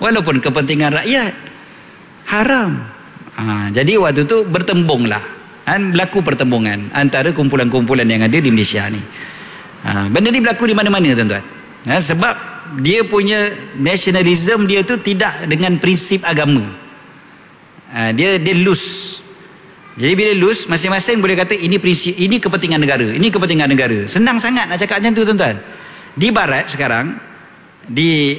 walaupun kepentingan rakyat. Haram. Jadi waktu tu bertembunglah, berlaku pertembungan antara kumpulan-kumpulan yang ada di Malaysia ni. Benda ni berlaku di mana-mana tuan-tuan. Sebab dia punya nationalism dia tu tidak dengan prinsip agama. Dia loose. Jadi bila loose, masing-masing boleh kata ini prinsip, ini kepentingan negara, ini kepentingan negara. Senang sangat nak cakap macam tu tuan-tuan. Di barat sekarang, di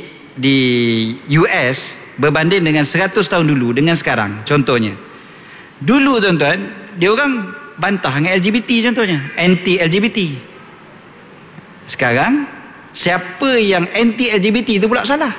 US berbanding dengan 100 tahun dulu dengan sekarang, contohnya dulu tuan-tuan, dia orang bantah dengan LGBT contohnya, anti LGBT. Sekarang siapa yang anti LGBT itu pula salah.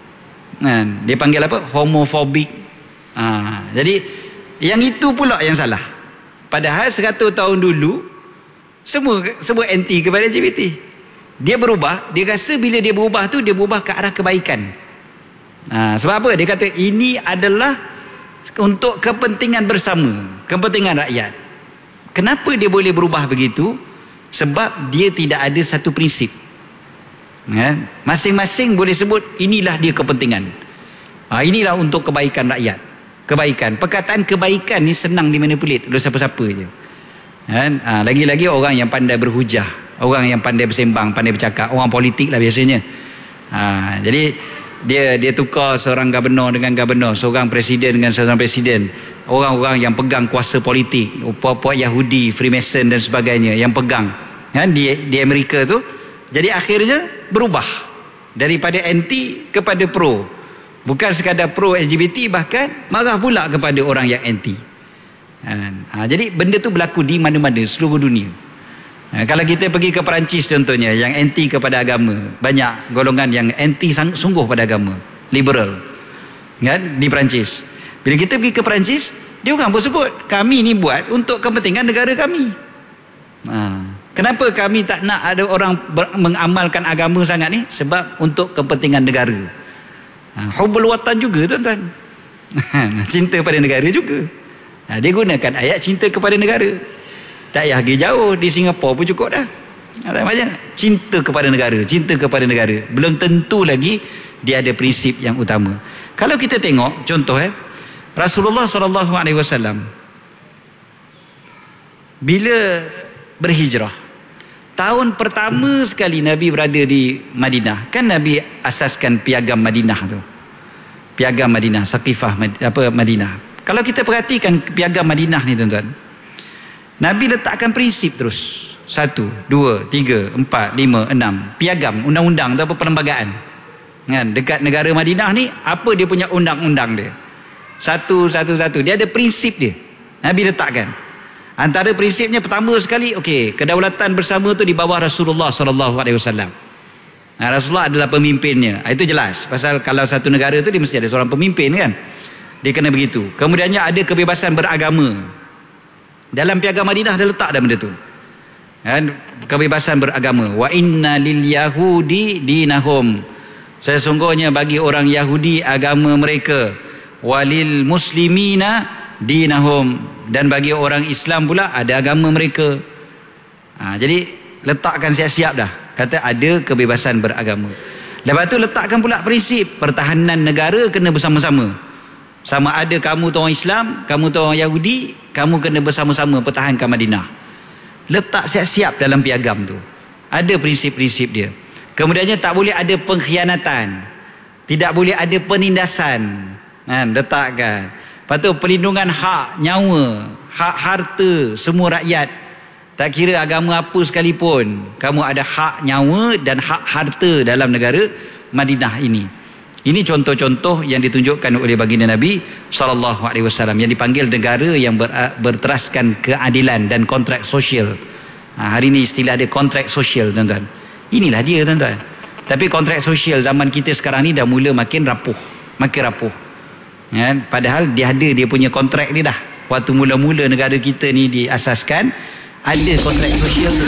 Dia panggil apa? Homofobik. Jadi yang itu pula yang salah. Padahal 100 tahun dulu semua anti kepada LGBT. Dia berubah, dia rasa bila dia berubah tu, dia berubah ke arah kebaikan. Sebab apa? Dia kata ini adalah untuk kepentingan bersama, kepentingan rakyat. Kenapa dia boleh berubah begitu? Sebab dia tidak ada satu prinsip. Masing-masing boleh sebut inilah dia kepentingan. Inilah untuk kebaikan rakyat. Kebaikan, perkataan kebaikan ni senang dimanipulit oleh siapa-siapa je. Lagi-lagi orang yang pandai berhujah, orang yang pandai bersembang, pandai bercakap, orang politik lah biasanya. Jadi dia tukar seorang gubernur dengan gubernur, seorang presiden dengan seorang presiden, orang-orang yang pegang kuasa politik, puak-puak Yahudi, Freemason dan sebagainya yang pegang di Amerika tu. Jadi akhirnya berubah daripada anti kepada pro. Bukan sekadar pro LGBT, bahkan marah pula kepada orang yang anti. Jadi benda tu berlaku di mana-mana seluruh dunia. Kalau kita pergi ke Perancis contohnya, yang anti kepada agama, banyak golongan yang anti sungguh pada agama, liberal, di Perancis. Bila kita pergi ke Perancis, dia orang pun sebut kami ni buat untuk kepentingan negara kami. Kenapa kami tak nak ada orang mengamalkan agama sangat ni? Sebab untuk kepentingan negara. Hubbul watan juga tuan-tuan. Cinta pada negara juga. Dia gunakan ayat cinta kepada negara. Tak payah pergi jauh, di Singapura pun cukup dah. Tak macam cinta kepada negara, cinta kepada negara. Belum tentu lagi dia ada prinsip yang utama. Kalau kita tengok contoh Rasulullah SAW bila berhijrah, tahun pertama sekali Nabi berada di Madinah, kan Nabi asaskan piagam Madinah tu. Piagam Madinah, Saqifah Madinah. Kalau kita perhatikan piagam Madinah ni tuan-tuan, Nabi letakkan prinsip terus. 1, 2, 3, 4, 5, 6. Piagam, undang-undang atau perlembagaan. Dekat negara Madinah ni, apa dia punya undang-undang dia? Satu. Dia ada prinsip dia. Nabi letakkan. Antara prinsipnya pertama sekali, kedaulatan bersama tu di bawah Rasulullah SAW. Rasulullah adalah pemimpinnya. Itu jelas. Pasal kalau satu negara tu dia mesti ada seorang pemimpin kan. Dia kena begitu. Kemudiannya ada kebebasan beragama. Dalam piagam Madinah ada letak dah benda tu. Kebebasan beragama. Wa inna lil yahudi dinahum. Sesungguhnya bagi orang Yahudi agama mereka. Walil muslimina dinahum. Dan bagi orang Islam pula ada agama mereka. Jadi letakkan siap-siap dah. Kata ada kebebasan beragama. Lepas tu letakkan pula prinsip pertahanan negara kena bersama-sama. Sama ada kamu tu orang Islam, kamu tu orang Yahudi, kamu kena bersama-sama pertahankan Madinah. Letak siap-siap dalam piagam tu. Ada prinsip-prinsip dia. Kemudiannya tak boleh ada pengkhianatan. Tidak boleh ada penindasan. Letakkan. Lepas tu perlindungan hak nyawa, hak harta semua rakyat. Tak kira agama apa sekalipun, kamu ada hak nyawa dan hak harta dalam negara Madinah ini. Ini contoh-contoh yang ditunjukkan oleh baginda Nabi SAW yang dipanggil negara yang berteraskan keadilan dan kontrak sosial. Hari ini istilah dia kontrak sosial tuan-tuan. Inilah dia tuan-tuan. Tapi kontrak sosial zaman kita sekarang ni dah mula makin rapuh. Padahal dia ada dia punya kontrak ni dah. Waktu mula-mula negara kita ni diasaskan, ada kontrak sosial tu.